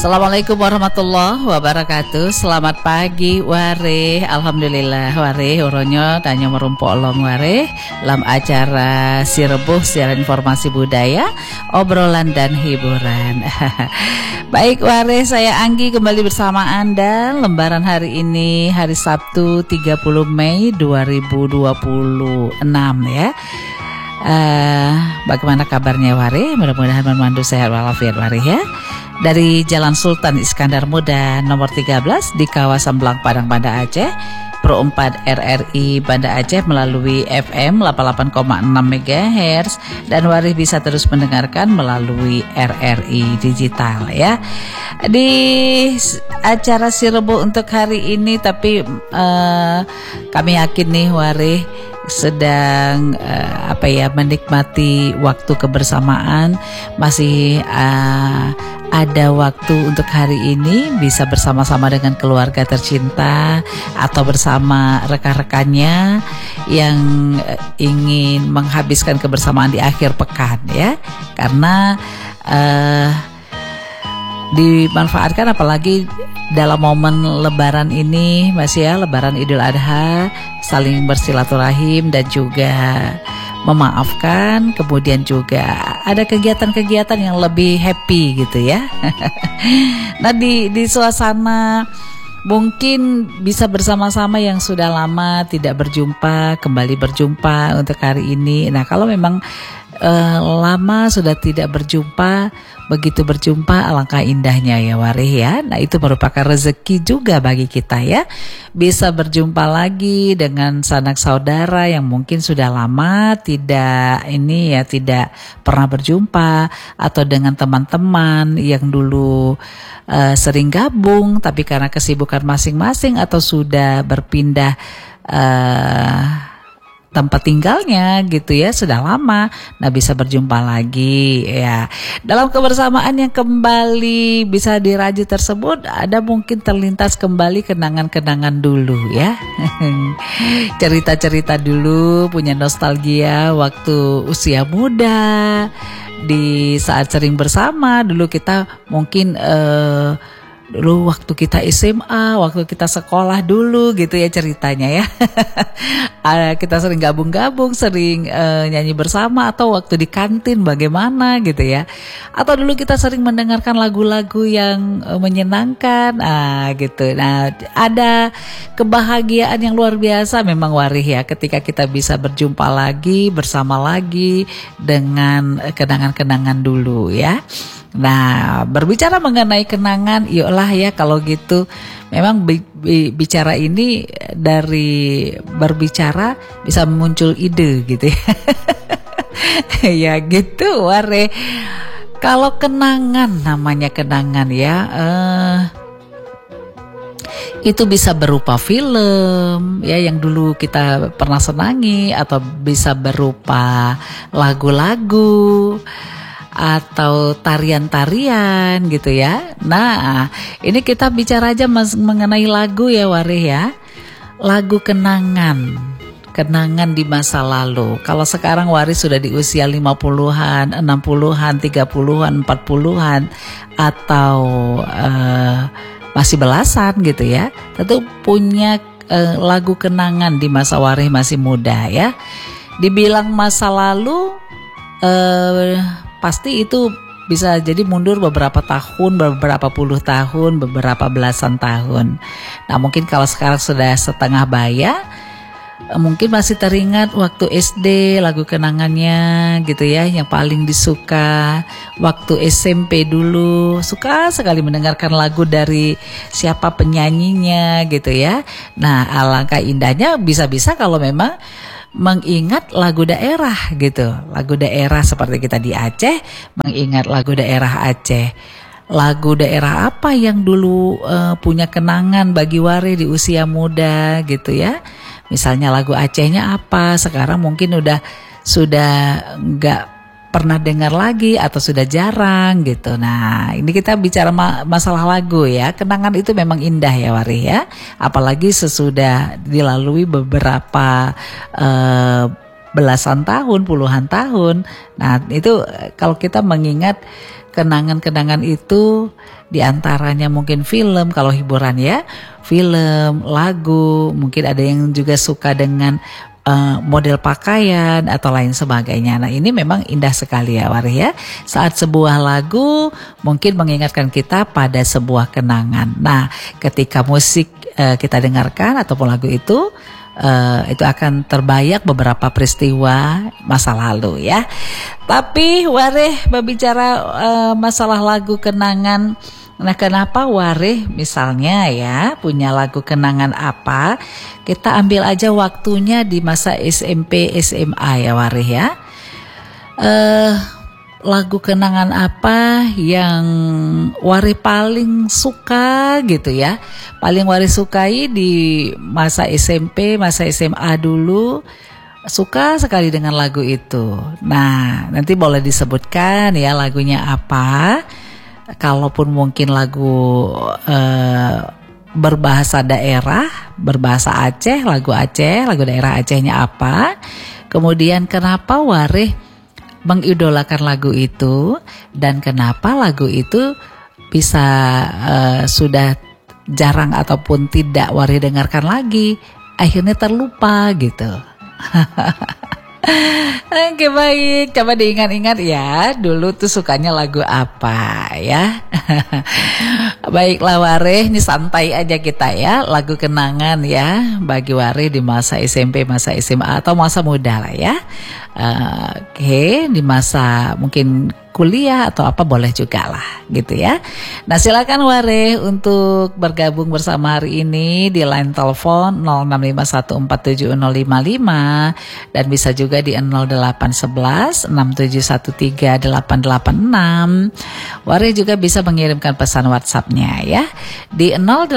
Assalamualaikum warahmatullahi wabarakatuh. Selamat pagi Ware. Alhamdulillah Ware Uronyo tanya merumpo olong Ware dalam acara Sirebuh siaran informasi budaya, obrolan dan hiburan. Baik Ware, saya Anggi kembali bersama Anda. Lembaran hari ini hari Sabtu 30 Mei 2026 ya. Bagaimana kabarnya Ware? Mudah-mudahan memandu sehat walafiat Ware ya. Dari Jalan Sultan Iskandar Muda nomor 13 di kawasan Belang Padang Banda Aceh, Pro 4 RRI Banda Aceh melalui FM 88,6 MHz dan Wari bisa terus mendengarkan melalui RRI digital ya. Di acara Sirebuh untuk hari ini tapi kami yakin nih Wari sedang menikmati waktu kebersamaan, masih ada waktu untuk hari ini bisa bersama-sama dengan keluarga tercinta atau bersama rekan-rekannya yang ingin menghabiskan kebersamaan di akhir pekan ya, karena dimanfaatkan apalagi dalam momen lebaran ini masih ya, lebaran Idul Adha, saling bersilaturahim dan juga memaafkan, kemudian juga ada kegiatan-kegiatan yang lebih happy gitu ya. Nah di suasana mungkin bisa bersama-sama yang sudah lama tidak berjumpa, kembali berjumpa untuk hari ini. Nah kalau memang lama sudah tidak berjumpa, begitu berjumpa alangkah indahnya ya Warih ya. Nah itu merupakan rezeki juga bagi kita ya, bisa berjumpa lagi dengan sanak saudara yang mungkin sudah lama tidak pernah berjumpa, atau dengan teman-teman yang dulu sering gabung tapi karena kesibukan masing-masing atau sudah berpindah tempat tinggalnya gitu ya, sudah lama. Nah bisa berjumpa lagi ya. Dalam kebersamaan yang kembali bisa dirajut tersebut, ada mungkin terlintas kembali kenangan-kenangan dulu ya. Cerita-cerita dulu, punya nostalgia waktu usia muda, di saat sering bersama. Dulu kita mungkin dulu waktu kita SMA, waktu kita sekolah dulu gitu ya ceritanya ya. Kita sering gabung-gabung, sering nyanyi bersama, atau waktu di kantin bagaimana gitu ya. Atau dulu kita sering mendengarkan lagu-lagu yang menyenangkan gitu. Nah ada kebahagiaan yang luar biasa memang Warih ya, ketika kita bisa berjumpa lagi, bersama lagi dengan kenangan-kenangan dulu ya. Nah berbicara mengenai kenangan, yuklah ya kalau gitu. Memang bicara ini, dari berbicara bisa muncul ide gitu ya. Ya gitu Ware. Kalau kenangan, namanya kenangan ya, itu bisa berupa film ya yang dulu kita pernah senangi, atau bisa berupa lagu-lagu atau tarian-tarian gitu ya. Nah ini kita bicara aja mengenai lagu ya Warih ya. Lagu kenangan di masa lalu. Kalau sekarang Warih sudah di usia 50-an, 60-an, 30-an, 40-an, atau masih belasan gitu ya, tentu punya lagu kenangan di masa Warih masih muda ya. Dibilang masa lalu, pasti itu bisa jadi mundur beberapa tahun, beberapa puluh tahun, beberapa belasan tahun. Nah mungkin kalau sekarang sudah setengah baya, mungkin masih teringat waktu SD lagu kenangannya gitu ya, yang paling disuka. Waktu SMP dulu suka sekali mendengarkan lagu dari siapa penyanyinya gitu ya. Nah alangkah indahnya bisa-bisa kalau memang mengingat lagu daerah gitu. Lagu daerah seperti kita di Aceh, mengingat lagu daerah Aceh. Lagu daerah apa yang dulu punya kenangan bagi Wari di usia muda gitu ya. Misalnya lagu Acehnya apa, sekarang mungkin sudah nggak pernah dengar lagi atau sudah jarang gitu. Nah ini kita bicara masalah lagu ya. Kenangan itu memang indah ya Wari ya, apalagi sesudah dilalui beberapa belasan tahun, puluhan tahun. Nah itu kalau kita mengingat kenangan-kenangan itu diantaranya mungkin film, kalau hiburan ya, film, lagu, mungkin ada yang juga suka dengan model pakaian atau lain sebagainya. Nah ini memang indah sekali ya Warih ya. Saat sebuah lagu mungkin mengingatkan kita pada sebuah kenangan. Nah ketika musik kita dengarkan ataupun lagu itu akan terbayang beberapa peristiwa masa lalu ya. Tapi Warih berbicara masalah lagu kenangan. Nah kenapa Warih misalnya ya punya lagu kenangan apa, kita ambil aja waktunya di masa SMP SMA ya Warih ya. Lagu kenangan apa yang Warih paling suka gitu ya, paling Warih sukai di masa SMP, masa SMA dulu, suka sekali dengan lagu itu. Nah nanti boleh disebutkan ya lagunya apa. Kalaupun mungkin lagu berbahasa daerah, berbahasa Aceh, lagu daerah Acehnya apa. Kemudian kenapa Warih mengidolakan lagu itu, dan kenapa lagu itu bisa sudah jarang ataupun tidak Warih dengarkan lagi, akhirnya terlupa gitu. Oke baik, coba diingat-ingat ya, dulu tuh sukanya lagu apa ya. Baiklah Warih, ini santai aja kita ya, lagu kenangan ya bagi Warih di masa SMP, masa SMA atau masa muda lah ya. Oke, di masa mungkin kuliah atau apa boleh juga lah gitu ya. Nah silakan Warih untuk bergabung bersama hari ini di line telepon 0651470055 dan bisa juga di 081167138886. Warih juga bisa mengirimkan pesan WhatsApp-nya ya di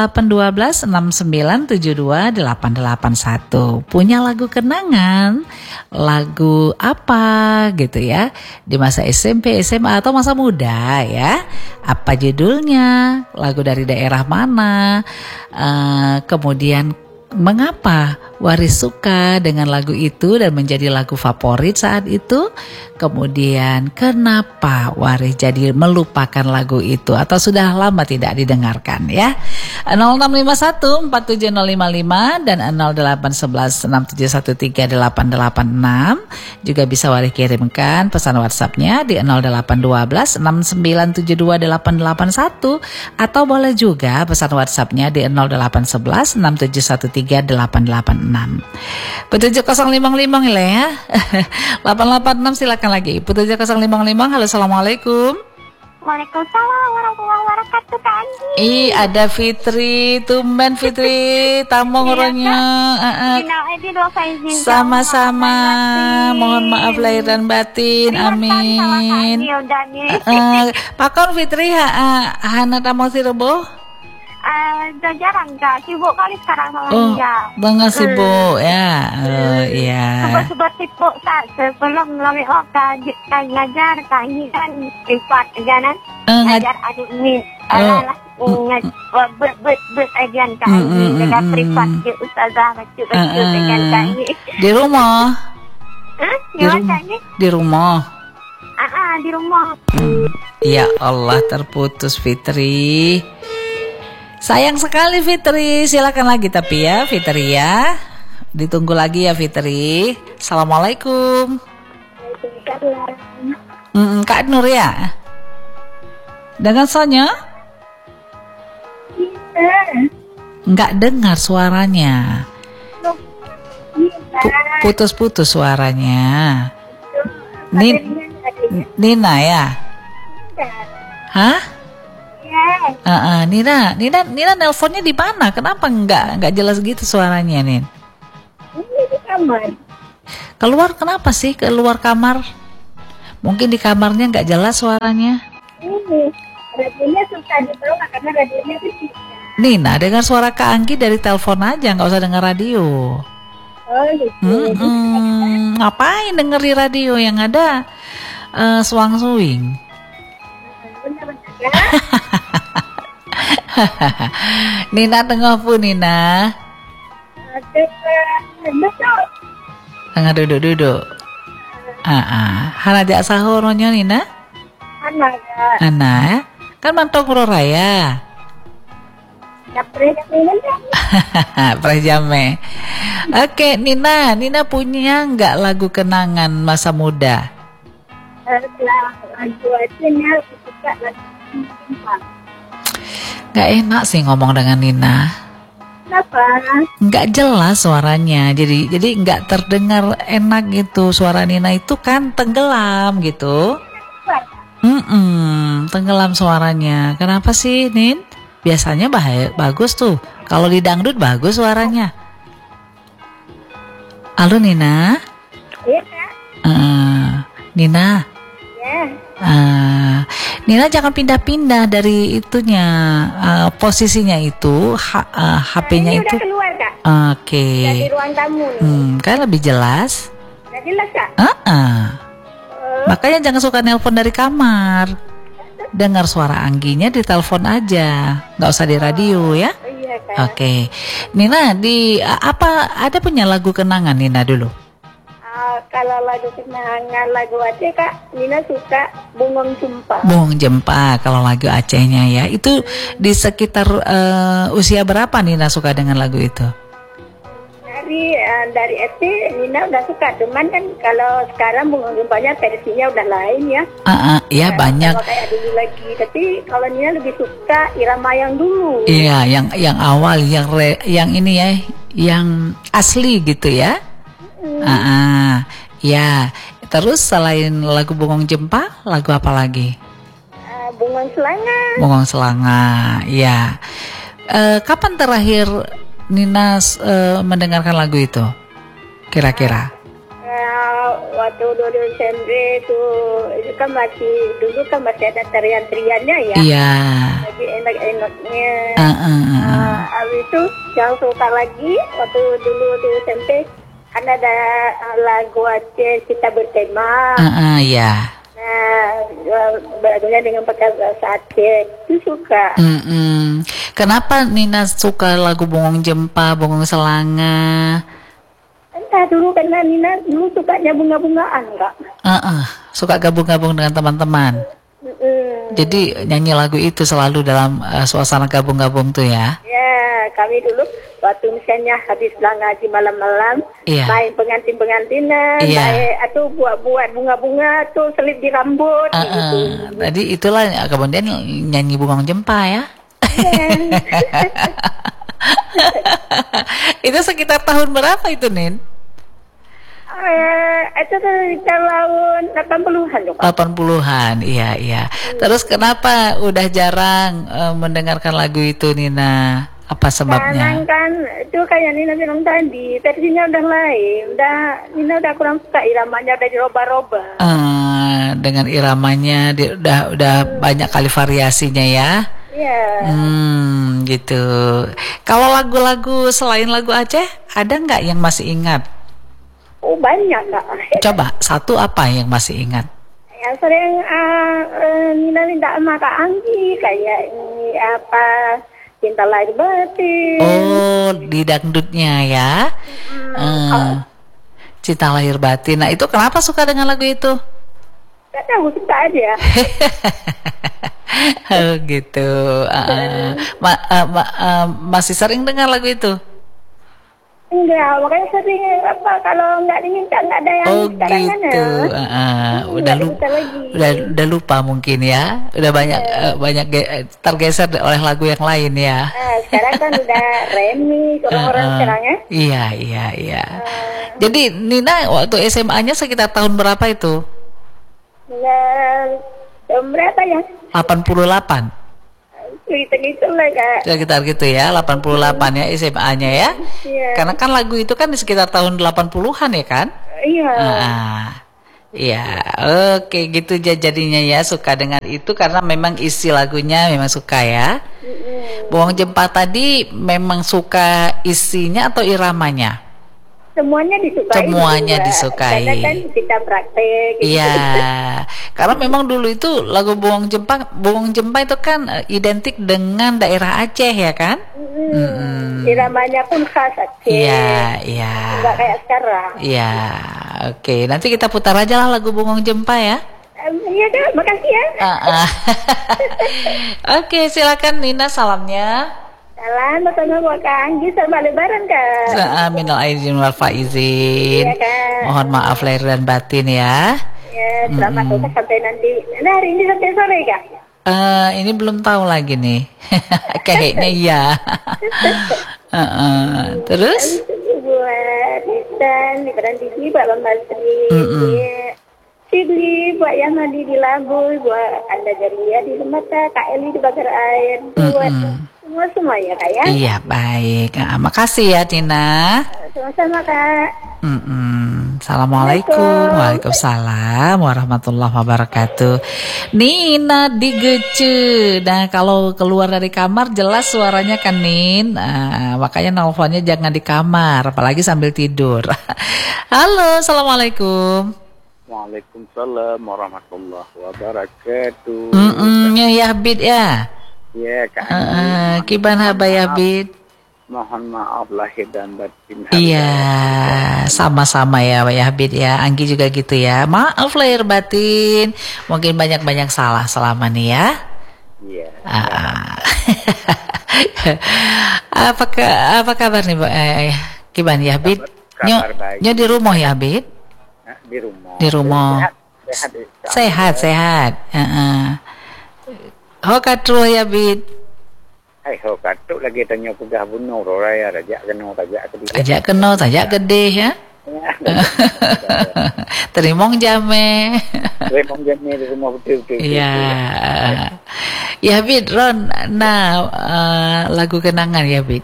081269728881. Punya lagu kenangan, lagu apa gitu ya di masa SMP, SMA atau masa muda ya. Apa judulnya? Lagu dari daerah mana? Kemudian mengapa Warih suka dengan lagu itu dan menjadi lagu favorit saat itu? Kemudian kenapa Warih jadi melupakan lagu itu atau sudah lama tidak didengarkan ya? 0651470055 dan 081167138886. Juga bisa Warih kirimkan pesan WhatsApp-nya di 081269728881 atau boleh juga pesan WhatsApp-nya di 081167138886. Petujuh 055 ya. 886 silakan lagi. Petujuh 055. Halo, assalamualaikum. Waalaikumsalam warahmatullahi wabarakatuh Kak Andi. Ada Fitri, tumben Fitri, tamu ngoronya. Sama-sama. Mohon maaf lahir dan batin. Amin. Pakon Fitri, hana tamu sirbo? Jarang Kak, sibuk kali sekarang sama dia. Dengan sibuk ya. Iya. Sebab sibuk Kak, sebelum lami ngajar Kak ini kan privat ajaran. Ngajar adik ini. Bet ajaran Kak ini. Dengan privat je ustazah baca ajaran Kak ini. Di rumah? Di rumah? Di rumah. Ya Allah, terputus Fitri. Sayang sekali Fitri, silakan lagi tapi ya Fitri ya. Ditunggu lagi ya Fitri. Assalamualaikum. Kak Nur ya. Dengan Sonya? Enggak dengar suaranya. Putus-putus suaranya. Nina ya? Hah? Nina nelponnya di mana? Kenapa enggak jelas gitu suaranya, Nin? Ini di kamar. Keluar kenapa sih? Keluar kamar? Mungkin di kamarnya enggak jelas suaranya. Ini radionya susah dibawa karena radionya kecil. Nina, dengar suara Kak Anggi dari telepon aja, enggak usah dengar radio. Oh gitu. Ngapain denger di radio yang ada suang-suing? Nina tengah pun Nina. Tengah duduk. Hana jak sahur nyonya Nina? Anak. Ana ya? Kan mantong raya. Ya presiden kan. Prajame. Oke, Nina punya nggak lagu kenangan masa muda? Lagu aja suka lagu Jumpa. Nggak enak sih ngomong dengan Nina. Kenapa? Nggak jelas suaranya, jadi nggak terdengar enak gitu. Suara Nina itu kan tenggelam gitu. Tenggelam suaranya. Kenapa sih, Nin? Biasanya bagus tuh. Kalau di dangdut bagus suaranya. Halo Nina. Iya Kak. Nina. Ya. Nina jangan pindah-pindah dari itunya, posisinya itu, HP-nya Ini itu. udah keluar Kak. Oke. Dari ruang tamu nih. Kan lebih jelas. Udah jelas Kak. Makanya jangan suka nelpon dari kamar. Dengar suara Angginya di telepon aja, nggak usah di radio ya. Iya Kak. Oke. Nina, ada punya lagu kenangan Nina dulu? Kalau lagu kenangan lagu Aceh Kak, Nina suka Bungong Jumpa. Bungong Jempa kalau lagu Acehnya ya. Itu di sekitar usia berapa Nina suka dengan lagu itu? Dari SD Nina udah suka, cuman kan kalau sekarang Bungong Jumpanya versinya udah lain ya. Ya banyak. Kalau kayak dulu lagi, tapi kalau Nina lebih suka irama yang dulu. Iya, yang awal, yang ini ya, yang asli gitu ya. Ya. Terus selain lagu Bungong Jempa, lagu apa lagi? Bungong Selanga. Bungong Selanga, ya. Kapan terakhir Nina mendengarkan lagu itu? Kira-kira? Waktu 2 Desember itu kan dulu kan masih ada tarian-tariannya ya. Iya. Lagi enak-enaknya. Habis itu yang suka lagi waktu dulu di SMP kan ada lagu Aceh Kita Bertema. Ya. Lagunya dengan pakai bahasa Aceh itu suka. Kenapa Nina suka lagu Bungong Jempa, Bungong Selanga? Entah dulu karena Nina dulu sukanya bunga-bungaan Kak. Suka gabung-gabung dengan teman-teman. Jadi nyanyi lagu itu selalu dalam suasana gabung-gabung tuh ya? Ya, kami dulu waktu misalnya habis ngaji malam-malam, main pengantin-pengantinan, atau buat bunga-bunga tuh selip di rambut. Gitu. Tadi itulah kemudian nyanyi Bungong Jempa ya? Itu sekitar tahun berapa itu, Nin? Itu tahun 80-an loh. 80-an, iya. Terus kenapa udah jarang mendengarkan lagu itu, Nina? Apa sebabnya? Sekarang kan itu kayak Nina bilang tadi, versinya udah lain. Nina udah kurang suka iramanya, udah diroba-roba. Dengan iramanya udah banyak kali variasinya ya. Iya. Gitu. Kalau lagu-lagu selain lagu Aceh, ada nggak yang masih ingat? Oh banyak Kak. Coba satu apa yang masih ingat? Yang sering Nina minta sama Kak Anggi kayak ini apa Cinta Lahir Batin. Oh di dangdutnya ya. Cinta Lahir Batin. Nah itu kenapa suka dengan lagu itu? Gak tahu, suka aja. Oh gitu. Masih sering dengar lagu itu? Enggak, makanya sering kalau nggak diminta nggak ada yang sekarang gitu. Udah lupa mungkin ya. Udah banyak tergeser oleh lagu yang lain ya. Sekarang kan udah remix orang-orang sekarang ya. Iya. Jadi Nina waktu SMA-nya sekitar tahun berapa itu? Berapa ya? 88. Gitu lah Kak. Sekitar gitu ya, 88 ya SMA-nya ya. Iya. Karena kan lagu itu kan di sekitar tahun 80-an ya kan? Iya. Iya, oke gitu jadinya ya, suka dengan itu karena memang isi lagunya memang suka ya. Bungong Jempa tadi memang suka isinya atau iramanya? Semuanya disukai. Semuanya disukai. Karena kan kita praktek. Iya, karena memang dulu itu lagu Bungong Jempa itu kan identik dengan daerah Aceh ya kan? Iramanya pun khas Aceh. Iya. Enggak kayak sekarang. Iya, oke. Nanti kita putar aja lah lagu Bungong Jempa ya. Iya Kak, makasih ya. Oke, silakan Nina salamnya. Salam buat Kak Anggi sama Lebaran Kak. Minal aidin wal faizin. Iya Kak. Mohon maaf lahir dan batin ya. Ya, selamat sampai nanti. Nah, hari ini sampai sore Kak. Ini belum tahu lagi nih. Kayaknya iya. Terus? Buat Isan, Ibaran Didi, Pak Lambasri, Sidli, buat yang di Labu, buat Anda Jaria di Lemata, Kak Eli di Bakar Air, buat semua ya Kak ya. Iya baik, makasih ya Tina. Sama-sama Kak. Assalamualaikum. Waalaikumsalam warahmatullahi wabarakatuh. Nina digece. Nah kalau keluar dari kamar jelas suaranya kan Nin. Makanya nelfonnya jangan di kamar, apalagi sambil tidur. Halo, assalamualaikum. Waalaikumsalam warahmatullahi wabarakatuh. Ya Bid ya. Ya Kak. Gimana ya Bid? Mohon maaf lahir dan batin. Iya, sama-sama ya Pak Yahbid ya. Anggi juga gitu ya. Maaf lahir batin. Mungkin banyak-banyak salah selama nih ya. Iya. Apa kabar nih Pak? Gimana Yahbid? Nyo di rumah Yahbid? Di rumah. Di rumah. Sehat. Hokatru Yahbid. Ho katuk lagi tanya pegah bunuh raya rajak kena tajak gede ya. Terimong jame di rumah betul. Iya. Ya Bid Ron, lagu kenangan ya Bid.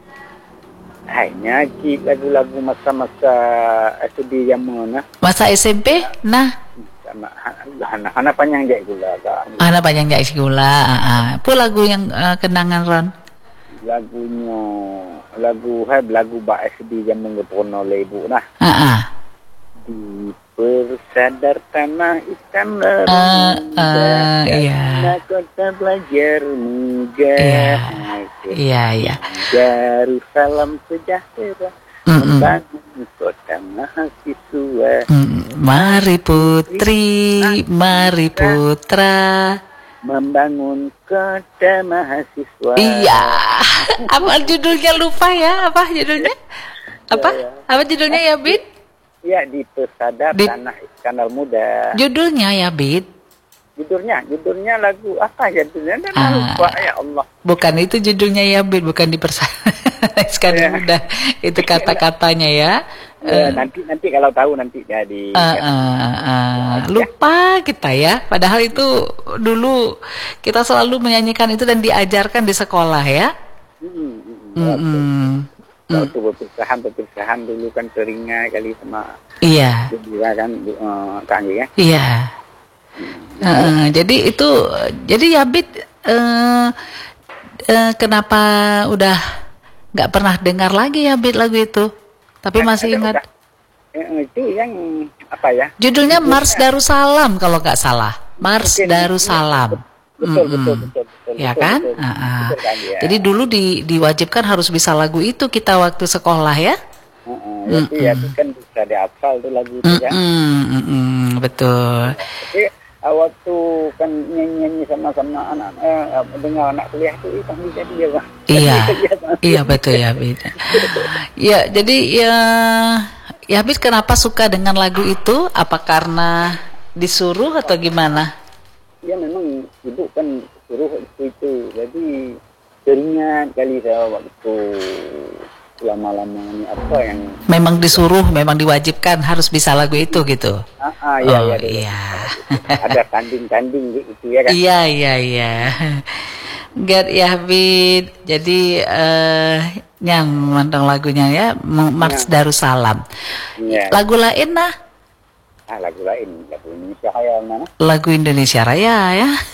Nyanyi lagu-lagu masa-masa SD zaman Masa SMP Anak panjang jai gula Kak. Anak panjang jai gula. Apa lagu yang kenangan Ron? Lagu Ba SD yang mengepono oleh ibu nah. Di persadar tanah ikan iya. Kota belajar muda. Iya. Yerusalem sejahtera. Membangun kota mahasiswa. Mari putri, mari putra, membangun kota mahasiswa. Iya. Apa judulnya lupa ya? Apa judulnya? Apa judulnya ya Bid? Ya di Pesadap Tanah Iskandar Muda. Judulnya ya Bid? Judulnya lagu apa ya? Judulnya lupa ya Allah. Bukan itu judulnya ya Bid, bukan di Iskandar Muda. Itu kata-katanya ya. Nanti kalau tahu nanti jadi lupa kita ya. Padahal itu dulu kita selalu menyanyikan itu dan diajarkan di sekolah ya. Waktu perpisahan dulu kan seringnya kali sama. Iya. Kan Kang ya. Iya. Jadi ya Bid, kenapa udah nggak pernah dengar lagi ya Bid lagu itu? Tapi masih ingat. Itu yang apa ya? Judulnya Mars Darussalam kalau nggak salah. Mars Darussalam. Betul. Ya kan? Betul kan ya. Jadi dulu diwajibkan harus bisa lagu itu kita waktu sekolah ya. Itu kan bisa dihafal tuh lagu itu ya. Betul. Jadi waktu kan nyanyi sama anak dengan anak kuliah itu kan bisa dia Bang. Iya betul ya Bid. Ya jadi ya Bid kenapa suka dengan lagu itu? Apa karena disuruh atau gimana? Ya memang ibu kan suruh itu. Jadi teringat kali saya waktu lama-lama ini apa yang memang disuruh, memang diwajibkan harus bisa lagu itu gitu. Iya. Ada tanding gitu ya kan. Iya. Gak ya Bid. Jadi yang mantang lagunya ya Mars Darussalam. Ya. Lagu lain lagu lain lagu Indonesia Raya mana? Lagu Indonesia Raya ya.